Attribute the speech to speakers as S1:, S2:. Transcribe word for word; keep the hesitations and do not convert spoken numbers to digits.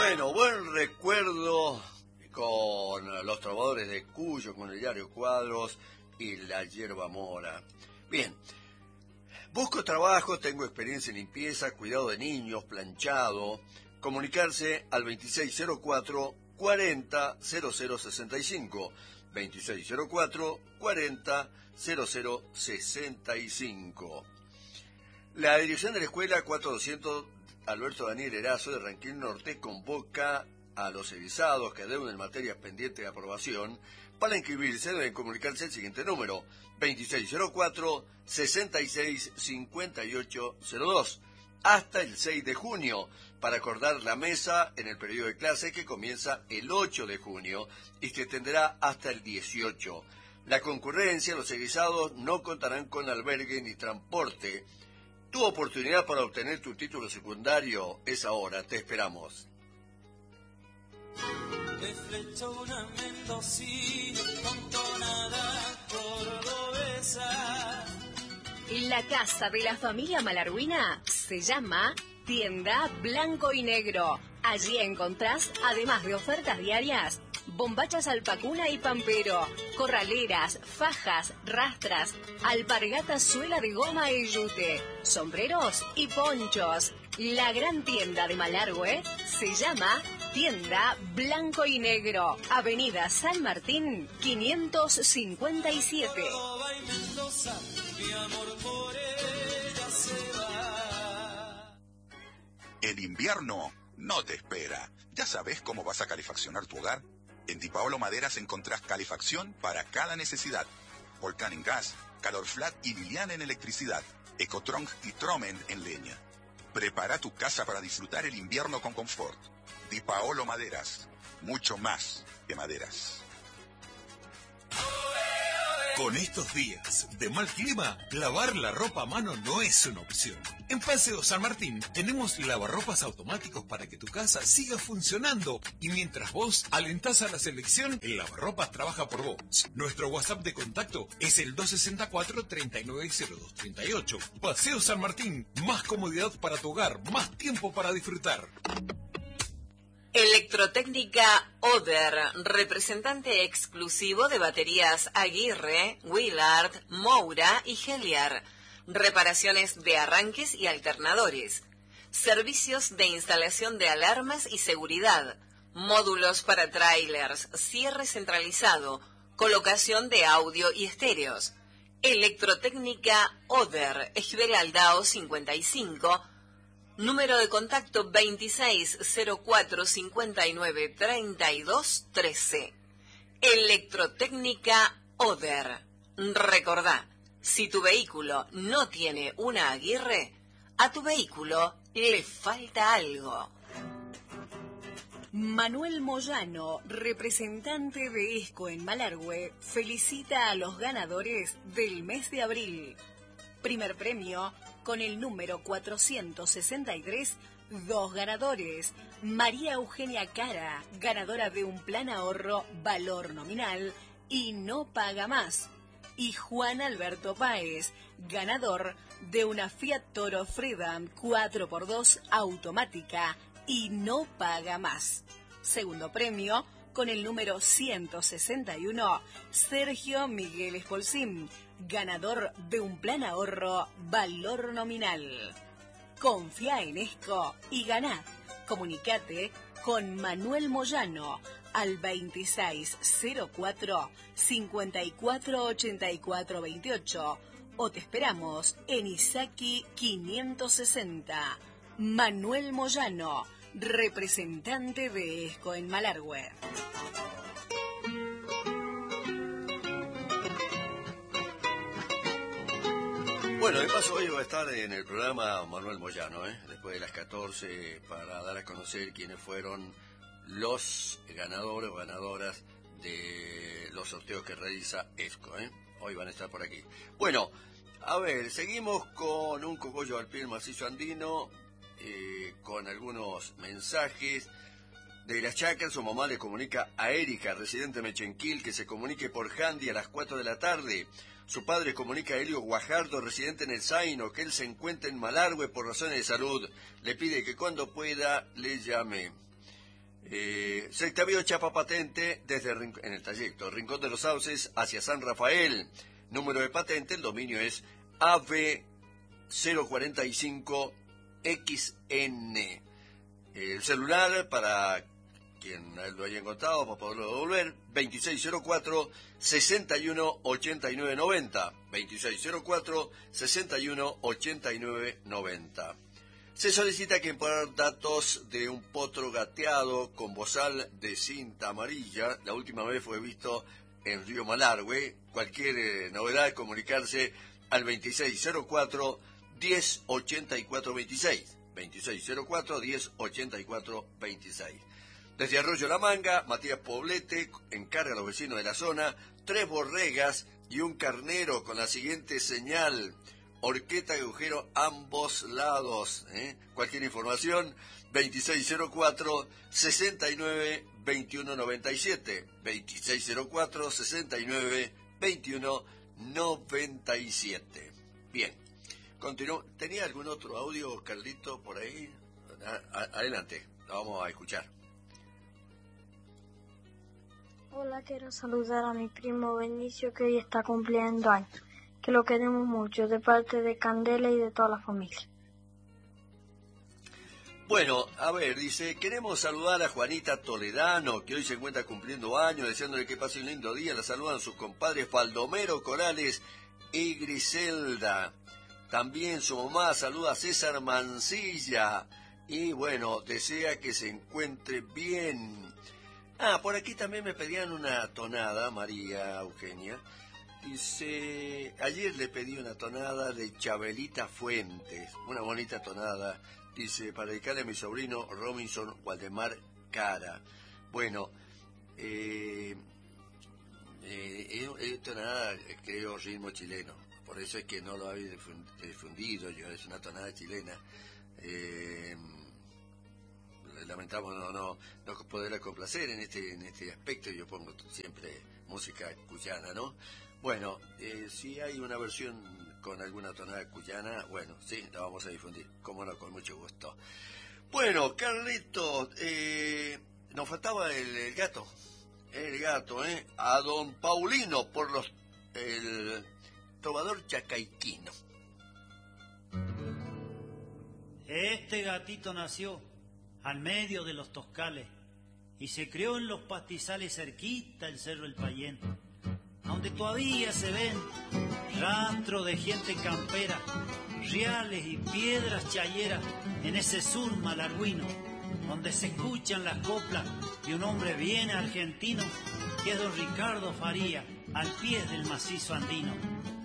S1: Bueno, buen recuerdo con los trovadores de Cuyo, con el diario Cuadros y la Yerba Mora. Bien, busco trabajo, tengo experiencia en limpieza, cuidado de niños, planchado. Comunicarse al veintiséis cero cuatro, cuarenta, cero cero sesenta y cinco. veintiséis cero cuatro, cuarenta, cero cero sesenta y cinco. La dirección de la escuela cuatro doscientos Alberto Daniel Erazo de Ranquín Norte convoca a los egresados que adeuden materias pendientes de aprobación. Para inscribirse deben comunicarse al siguiente número: veintiséis cero cuatro, sesenta y seis, cincuenta y ocho cero dos, hasta el seis de junio, para acordar la mesa en el periodo de clase que comienza el ocho de junio y se extenderá hasta el dieciocho. La concurrencia, los egresados no contarán con albergue ni transporte. Tu oportunidad para obtener tu título secundario es ahora, te esperamos.
S2: Me flechó una mendocina con tonada cordobesa.
S3: La casa de la familia Malarguina se llama Tienda Blanco y Negro. Allí encontrás, además de ofertas diarias, bombachas alpacuna y pampero, corraleras, fajas, rastras, alpargatas, suela de goma y yute, sombreros y ponchos. La gran tienda de Malargüe se llama Tienda Blanco y Negro, Avenida San Martín, quinientos cincuenta y siete.
S2: Córdoba y Mendoza, mi amor por ella se va.
S4: El invierno no te espera. ¿Ya sabes cómo vas a calefaccionar tu hogar? En Di Paolo Maderas encontrás calefacción para cada necesidad. Volcán en gas, Calor Flat y Liliana en electricidad, Ecotrong y Tromen en leña. Prepara tu casa para disfrutar el invierno con confort. Di Paolo Maderas, mucho más que maderas.
S5: Con estos días de mal clima, lavar la ropa a mano no es una opción. En Paseo San Martín tenemos lavarropas automáticos para que tu casa siga funcionando. Y mientras vos alentás a la selección, el lavarropas trabaja por vos. Nuestro WhatsApp de contacto es el dos seis cuatro, tres nueve cero dos tres ocho. Paseo San Martín, más comodidad para tu hogar, más tiempo para disfrutar.
S6: Electrotécnica Oder, representante exclusivo de baterías Aguirre, Willard, Moura y Heliar. Reparaciones de arranques y alternadores. Servicios de instalación de alarmas y seguridad. Módulos para trailers, cierre centralizado, colocación de audio y estéreos. Electrotécnica Oder, Esquivel Aldao cincuenta y cinco. Número de contacto veintiséis cero cuatro, cincuenta y nueve, treinta y dos, trece. Electrotécnica Oder. Recordá, si tu vehículo no tiene una Aguirre, a tu vehículo le falta algo.
S3: Manuel Moyano, representante de ESCO en Malargüe, felicita a los ganadores del mes de abril. Primer premio con el número cuatrocientos sesenta y tres, dos ganadores. María Eugenia Cara, ganadora de un plan ahorro valor nominal y no paga más. Y Juan Alberto Páez, ganador de una Fiat Toro Freedom cuatro por dos automática y no paga más. Segundo premio con el número ciento sesenta y uno, Sergio Miguel Espolsín, ganador de un plan ahorro valor nominal. Confía en ESCO y ganá. Comunicate con Manuel Moyano al veintiséis cero cuatro, cincuenta y cuatro ochenta y cuatro veintiocho o te esperamos en Isaki quinientos sesenta. Manuel Moyano, representante de ESCO en Malargüe.
S1: Bueno, de paso hoy va a estar en el programa Manuel Moyano, ¿eh? Después de las catorce, para dar a conocer quiénes fueron los ganadores o ganadoras de los sorteos que realiza ESCO, ¿eh? Hoy van a estar por aquí. Bueno, a ver, seguimos con un cogollo al pie del macizo andino, eh, con algunos mensajes. De las Chacras, su mamá le comunica a Erika, residente de Mechenquil, que se comunique por Handy a las cuatro de la tarde. Su padre comunica a Helio Guajardo, residente en el Zaino, que él se encuentra en Malargüe por razones de salud. Le pide que cuando pueda le llame. Eh, se extravió chapa patente desde el, en el trayecto Rincón de los Sauces hacia San Rafael. Número de patente, el dominio es A V cero cuarenta y cinco X N. El celular, para quien lo haya encontrado, para poderlo devolver, veintiséis cero cuatro, sesenta y uno, ochenta y nueve noventa. veintiséis cero cuatro, sesenta y uno, ochenta y nueve noventa. Se solicita que por datos de un potro gateado con bozal de cinta amarilla. La última vez fue visto en Río Malargüe. Cualquier eh, novedad, comunicarse al veintiséis cero cuatro, diez ochenta y cuatro veintiséis. veintiséis cero cuatro, diez ochenta y cuatro veintiséis. Desde Arroyo La Manga, Matías Poblete encarga a los vecinos de la zona tres borregas y un carnero con la siguiente señal: horqueta y agujero ambos lados. ¿eh? Cualquier información, veintiséis cero cuatro, sesenta y nueve, veintiuno noventa y siete. veintiséis cero cuatro, sesenta y nueve, veintiuno noventa y siete. Bien, continúo. ¿Tenía algún otro audio, Carlito, por ahí? A- a- adelante, lo vamos a escuchar.
S7: Hola, quiero saludar a mi primo Benicio, que hoy está cumpliendo años. Que lo queremos mucho, de parte de Candela y de toda la familia.
S1: Bueno, a ver, dice, queremos saludar a Juanita Toledano, que hoy se encuentra cumpliendo años, deseándole que pase un lindo día. La saludan sus compadres Baldomero Corales y Griselda. También su mamá saluda a César Mancilla. Y bueno, desea que se encuentre bien. Ah, por aquí también me pedían una tonada, María Eugenia. Dice, ayer le pedí una tonada de Chabelita Fuentes, una bonita tonada, dice, para dedicarle a mi sobrino Robinson Waldemar Cara. Bueno, eh, eh, es, es tonada, creo, ritmo chileno, por eso es que no lo había difundido yo, es una tonada chilena. Eh, lamentamos no, no, no poderla complacer en este, en este aspecto. Yo pongo siempre música cuyana, ¿no? Bueno, eh, si hay una versión con alguna tonada cuyana, bueno, sí, la vamos a difundir, cómo no, con mucho gusto. Bueno, Carlito, eh, nos faltaba el, el gato, el gato, ¿eh? A don Paulino, por los, el trovador chacaiquino.
S8: Este gatito nació al medio de los toscales y se crió en los pastizales cerquita el Cerro El Payén, donde todavía se ven rastros de gente campera, reales y piedras chayeras en ese sur malargüino, donde se escuchan las coplas de un hombre bien argentino, que es don Ricardo Faría, al pie del macizo andino.